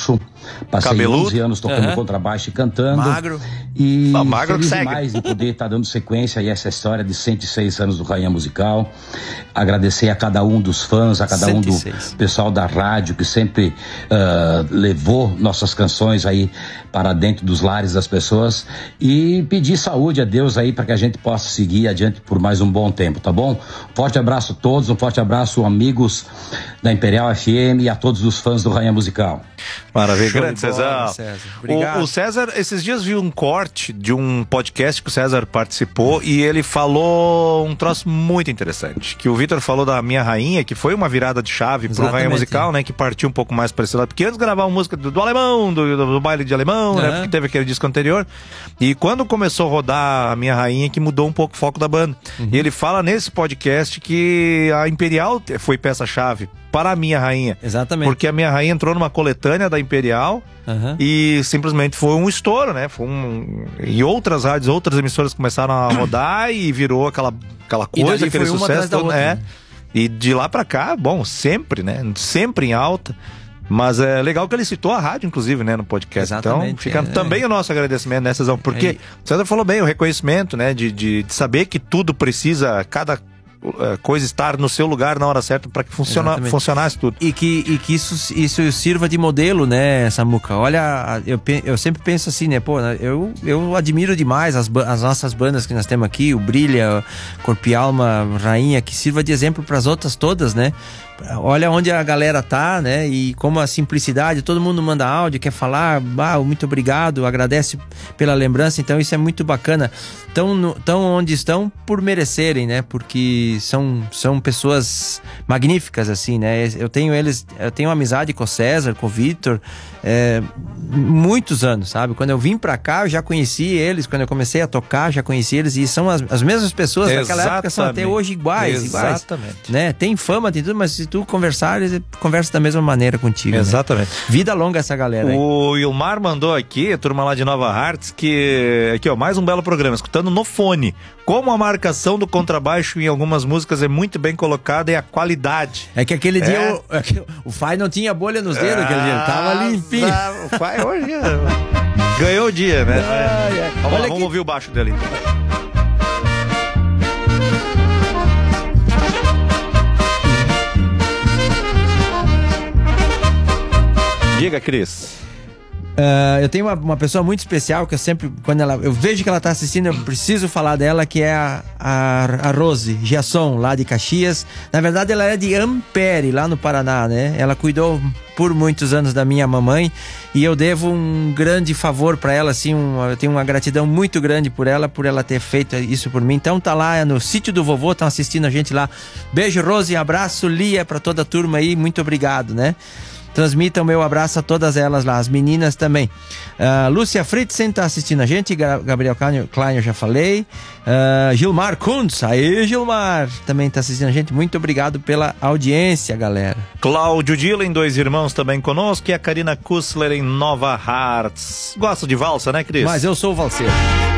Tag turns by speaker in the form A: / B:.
A: contrabaixo. Passei
B: Cabeludo.
A: 11 anos tocando contrabaixo e cantando.
C: Magro.
A: E
B: magro
A: feliz
B: que segue.
A: demais de poder estar dando sequência a essa história de 106 anos do Rainha Musical. Agradecer a cada um dos fãs, a cada
C: 106.
A: um do pessoal da rádio que sempre levou nossas canções aí para dentro dos lares das pessoas, e pedir saúde a Deus aí para que a gente possa seguir adiante por mais um bom tempo, tá bom? Forte abraço a todos, um forte abraço, amigos da Imperial FM e a todos os fãs do Rainha Musical.
B: Maravilha,
C: Show
B: grande
C: de bola,
B: César.
C: Obrigado.
B: O César, esses dias vi um corte de um podcast que o César participou e ele falou um troço muito interessante, que o Vitor falou da Minha Rainha, que foi uma virada de chave pro Rainha Musical, né, que partiu um pouco mais para esse lado, porque antes gravavam música do alemão, do baile de alemão, né, porque teve aquele disco anterior, e quando começou a rodar a Minha Rainha, que mudou um pouco o foco da banda. E ele fala nesse podcast que a Imperial foi peça-chave para a Minha Rainha.
C: Exatamente.
B: Porque a Minha Rainha entrou numa coletânea da Imperial e simplesmente foi um estouro, né? E outras rádios, outras emissoras começaram a rodar e virou aquela coisa, aquele
C: foi uma atrás
B: sucesso
C: da
B: todo,
C: outra.
B: E de lá pra cá, bom, sempre, né? Sempre em alta. Mas é legal que ele citou a rádio, inclusive, né, no podcast.
C: Exatamente,
B: Então, fica também o nosso agradecimento nessa zona. Porque o César falou bem, o reconhecimento, né, de saber que tudo precisa, cada coisa estar no seu lugar na hora certa para que funcionasse tudo.
C: E que isso sirva de modelo, né, Samuca? Olha, eu sempre penso assim, né, pô, eu admiro demais as nossas bandas que nós temos aqui, o Brilha, Corpo e Alma, Rainha, que sirva de exemplo para as outras todas, né? Olha onde a galera tá, né? E como a simplicidade, todo mundo manda áudio, quer falar, muito obrigado, agradece pela lembrança, então isso é muito bacana. Tão onde estão por merecerem, né? Porque são pessoas magníficas, assim, né? Eu tenho amizade com o César, com o Vitor, muitos anos, sabe? Quando eu vim pra cá, eu já conheci eles, quando eu comecei a tocar, já conheci eles, e são as mesmas pessoas daquela época, são até hoje iguais.
B: Exatamente.
C: Né? Tem fama, tem tudo, mas se tu conversar, eles conversam da mesma maneira contigo.
B: Exatamente.
C: Né? Vida longa essa galera aí.
B: O Ilmar mandou aqui, a turma lá de Nova Hartz, que aqui, ó, mais um belo programa, escutando no fone. Como a marcação do contrabaixo em algumas músicas é muito bem colocada e a qualidade.
C: É que aquele dia o Fai não tinha bolha nos dedos, aquele dia, tava limpinho.
B: O Fai hoje ganhou o dia, né? Vamos ouvir o baixo dele então. Diga, Cris.
C: Eu tenho uma pessoa muito especial que eu sempre, quando eu vejo que ela tá assistindo, eu preciso falar dela, que é a Rose Giasson, lá de Caxias. Na verdade, ela é de Ampere, lá no Paraná, né? Ela cuidou por muitos anos da minha mamãe e eu devo um grande favor pra ela, assim, eu tenho uma gratidão muito grande por ela ter feito isso por mim. Então tá lá no sítio do vovô, estão assistindo a gente lá. Beijo, Rose, abraço, Lia, pra toda a turma aí, muito obrigado, né? Transmitam meu abraço a todas elas lá, as meninas também. Lúcia Fritzen tá assistindo a gente, Gabriel Klein eu já falei. Gilmar Kuntz, aí Gilmar, também tá assistindo a gente. Muito obrigado pela audiência, galera.
B: Cláudio Dillen, 2 irmãos também conosco, e a Karina Kussler em Nova Hartz. Gosta de valsa, né, Cris?
C: Mas eu sou o valseiro.